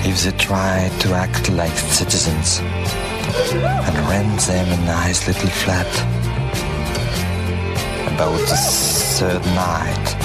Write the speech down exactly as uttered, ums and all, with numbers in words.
if they try to act like citizens and rent them a nice little flat. About the third night,